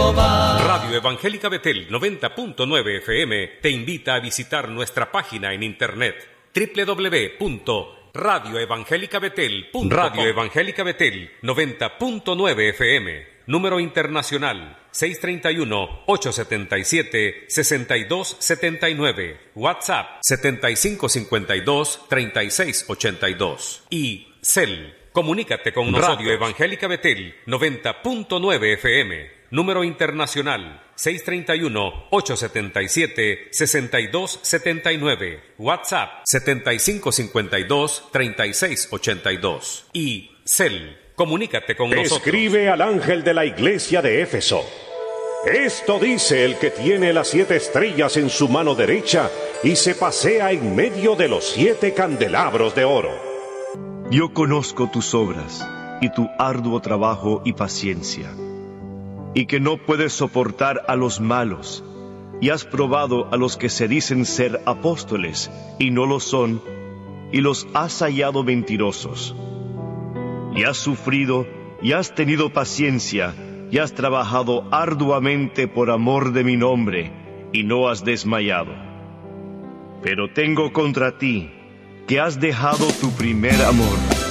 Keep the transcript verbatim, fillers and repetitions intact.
Jehová. Radio Evangélica Betel noventa punto nueve F M te invita a visitar nuestra página en internet doble u doble u doble u punto radio evangélica betel punto com. Radio Evangélica Betel noventa punto nueve F M, número internacional seis tres uno, ocho siete siete, seis dos siete nueve, WhatsApp setenta y cinco cincuenta y dos, treinta y seis ochenta y dos y Cel. Comunícate con nosotros. Radio Evangélica Betel noventa punto nueve F M, número internacional seis tres uno, ocho siete siete, seis dos siete nueve, WhatsApp setenta y cinco cincuenta y dos, treinta y seis ochenta y dos y Cel. Comunícate con nosotros. Escribe al ángel de la iglesia de Éfeso. Esto dice el que tiene las siete estrellas en su mano derecha y se pasea en medio de los siete candelabros de oro. Yo conozco tus obras y tu arduo trabajo y paciencia, y que no puedes soportar a los malos, y has probado a los que se dicen ser apóstoles y no lo son, y los has hallado mentirosos. Y has sufrido y has tenido paciencia y has trabajado arduamente por amor de mi nombre y no has desmayado. Pero tengo contra ti que has dejado tu primer amor.